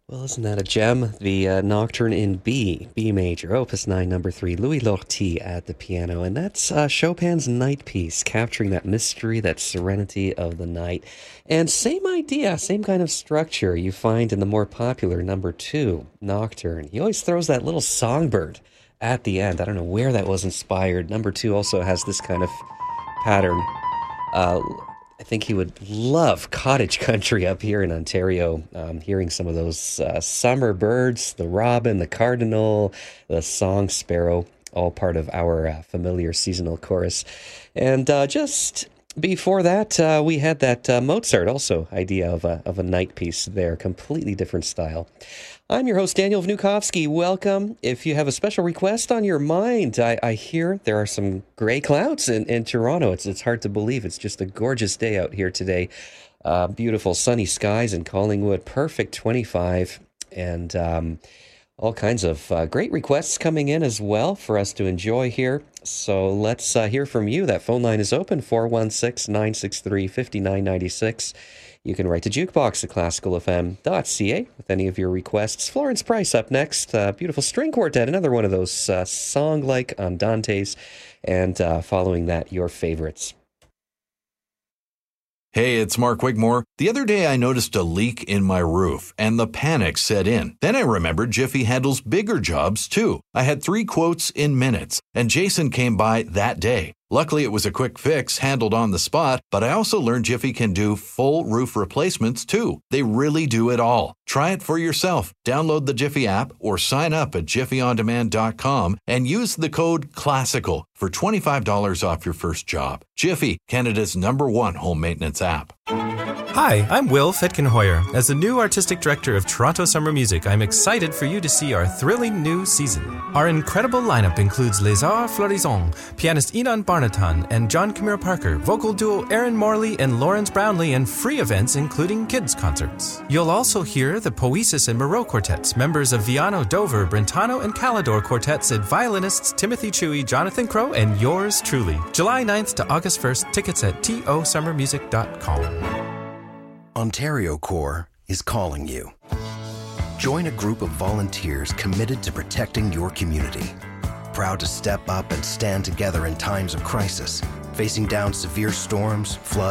Well, isn't that a gem? The Nocturne in B major, Opus 9, number 3, Louis Lortie at the piano. And that's Chopin's Night Piece, capturing that mystery, that serenity of the night. And same idea, same kind of structure you find in the more popular number 2, Nocturne. He always throws that little songbird at the end. I don't know where that was inspired. Number 2 also has this kind of pattern. I think he would love cottage country up here in Ontario. Hearing some of those summer birds, the robin, the cardinal, the song sparrow, all part of our familiar seasonal chorus. And just before that, we had that Mozart also idea of a night piece there, completely different style. I'm your host, Daniel Vnukovsky. Welcome. If you have a special request on your mind, I hear there are some gray clouds in Toronto. It's hard to believe. It's just a gorgeous day out here today. Beautiful sunny skies in Collingwood, perfect 25, and all kinds of great requests coming in as well for us to enjoy here. So let's hear from you. That phone line is open, 416-963-5996. You can write to jukebox at classicalfm.ca with any of your requests. Florence Price up next. Beautiful string quartet, another one of those song-like andantes. And following that, your favorites. Hey, it's Mark Wigmore. The other day I noticed a leak in my roof and the panic set in. Then I remembered Jiffy handles bigger jobs too. I had 3 quotes in minutes and Jason came by that day. Luckily, it was a quick fix handled on the spot, but I also learned Jiffy can do full roof replacements too. They really do it all. Try it for yourself. Download the Jiffy app or sign up at jiffyondemand.com and use the code CLASSICAL for $25 off your first job. Jiffy, Canada's #1 home maintenance app. Hi, I'm Will Fitkenhoyer. As the new artistic director of Toronto Summer Music, I'm excited for you to see our thrilling new season. Our incredible lineup includes Les Arts Florissants, pianist Inan Barnatan and John Camille Parker, vocal duo Aaron Morley and Lawrence Brownlee, and free events including kids' concerts. You'll also hear the Poesis and Moreau quartets, members of Viano, Dover, Brentano, and Calidor quartets, and violinists Timothy Chewy, Jonathan Crow, and yours truly. July 9th to August 1st, tickets at tosummermusic.com. Ontario Corps is calling you. Join a group of volunteers committed to protecting your community. Proud to step up and stand together in times of crisis, facing down severe storms, floods,